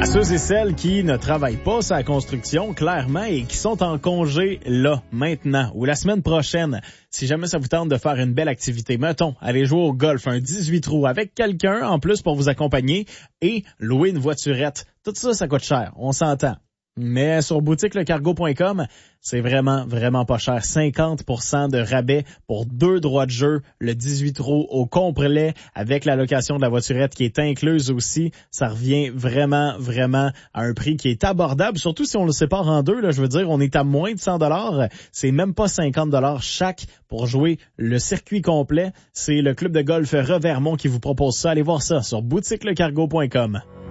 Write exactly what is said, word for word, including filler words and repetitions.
À ceux et celles qui ne travaillent pas sur la construction, clairement, et qui sont en congé là, maintenant, ou la semaine prochaine, si jamais ça vous tente de faire une belle activité, mettons, aller jouer au golf, un dix-huit trous, avec quelqu'un en plus pour vous accompagner, et louer une voiturette. Tout ça, ça coûte cher, on s'entend. Mais sur boutique le cargo point com, c'est vraiment, vraiment pas cher. cinquante pour cent de rabais pour deux droits de jeu, le dix-huit trous au complet, avec la location de la voiturette qui est incluse aussi. Ça revient vraiment, vraiment à un prix qui est abordable, surtout si on le sépare en deux. Là, je veux dire, on est à moins de cent dollars. C'est même pas cinquante dollars chaque pour jouer le circuit complet. C'est le club de golf Revermont qui vous propose ça. Allez voir ça sur boutique le cargo point com.